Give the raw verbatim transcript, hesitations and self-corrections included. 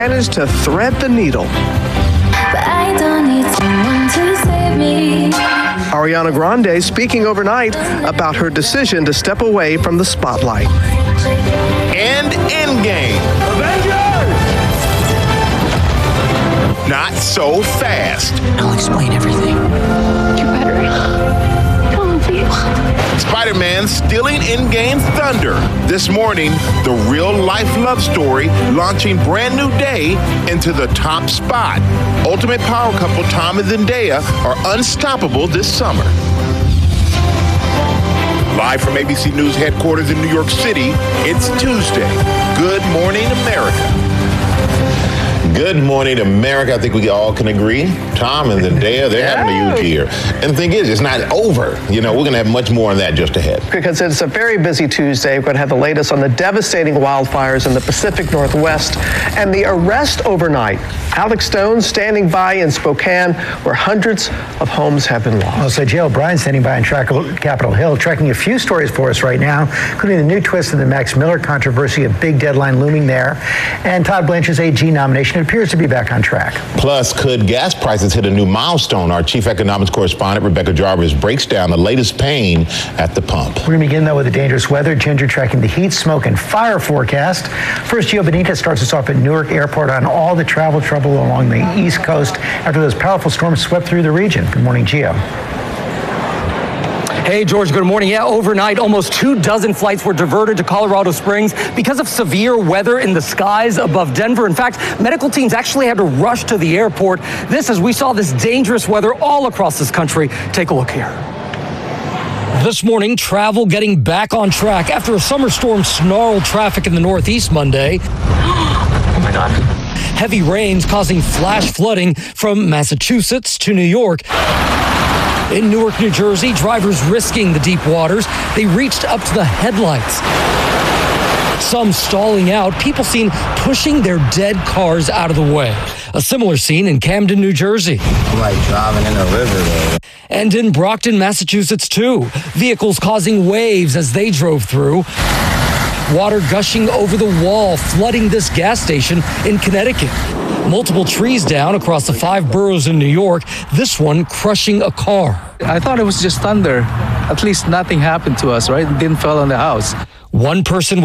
managed to thread the needle. But I don't need someone to save me. Ariana Grande speaking overnight about her decision to step away from the spotlight. And Endgame. Avengers! Not so fast. I'll explain everything. You better. Spider-Man stealing Endgame's thunder. This morning, the real-life love story launching brand new day into the top spot. Ultimate power couple Tom and Zendaya are unstoppable this summer. Live from A B C News headquarters in New York City, it's Tuesday. Good morning, America. Good morning, America. I think we all can agree. Tom and Zendaya, they're having a huge year. And the thing is, it's not over. You know, we're going to have much more on that just ahead. Because it's a very busy Tuesday. We're going to have the latest on the devastating wildfires in the Pacific Northwest and the arrest overnight. Alex Stone standing by in Spokane, where hundreds of homes have been lost. Well, so Jill Bryan standing by in Capitol Hill, tracking a few stories for us right now, including the new twist in the Max Miller controversy, a big deadline looming there, and Todd Blanchard's A G nomination. It appears to be back on track. Plus, could gas prices hit a new milestone? Our chief economics correspondent, Rebecca Jarvis, breaks down the latest pain at the pump. We're going to begin, though, with the dangerous weather. Ginger tracking the heat, smoke, and fire forecast. First, Gio Benitez starts us off at Newark Airport on all the travel trouble along the East Coast after those powerful storms swept through the region. Good morning, Gio. Hey, George, good morning. Yeah, overnight, almost two dozen flights were diverted to Colorado Springs because of severe weather in the skies above Denver. In fact, medical teams actually had to rush to the airport. This as we saw this dangerous weather all across this country. Take a look here. This morning, travel getting back on track after a summer storm snarled traffic in the Northeast Monday. Oh, my God. Heavy rains causing flash flooding from Massachusetts to New York. In Newark, New Jersey, drivers risking the deep waters. They reached up to the headlights. Some stalling out, people seen pushing their dead cars out of the way. A similar scene in Camden, New Jersey. Like driving in a river there. And in Brockton, Massachusetts, too. Vehicles causing waves as they drove through. Water gushing over the wall, flooding this gas station in Connecticut. Multiple trees down across the five boroughs in New York, this one crushing a car. I thought it was just thunder. At least nothing happened to us, right? It didn't fall on the house. One person